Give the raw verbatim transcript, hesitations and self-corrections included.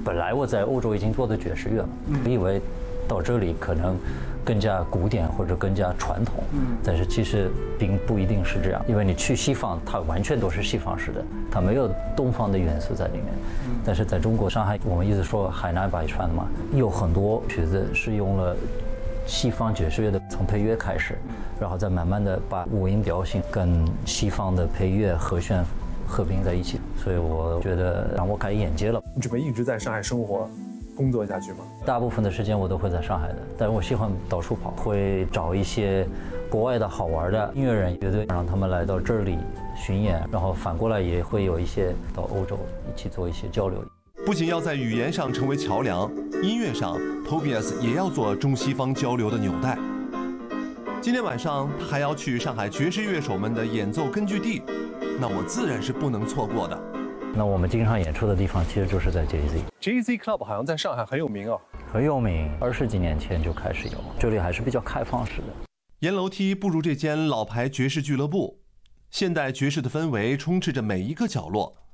本来我在欧洲已经做的爵士乐嘛，我以为到这里可能更加古典或者更加传统，但是其实并不一定是这样，因为你去西方，它完全都是西方式的，它没有东方的元素在里面。但是在中国上海，我们一直说海纳百川嘛，有很多曲子是用了西方爵士乐的，从配乐开始，然后再慢慢的把五音调性跟西方的配乐和弦合并在一起，所以我觉得让我开眼界了。 你准备一直在上海生活工作下去吗？ 大部分的时间我都会在上海的，但是我喜欢到处跑，会找一些国外的好玩的音乐人乐队，让他们来到这里巡演，然后反过来也会有一些到欧洲一起做一些交流。 不仅要在语言上成为桥梁，音乐上 Tobias 也要做中西方交流的纽带。今天晚上他还要去上海爵士乐手们的演奏根据地，那我自然是不能错过的。 那我们经常演出的地方其实就是在 J Z。 J Z Club 好像在上海很有名啊， 很有名，二十几年前就开始有，这里还是比较开放式的。 沿楼梯步入这间老牌爵士俱乐部，现代爵士的氛围充斥着每一个角落。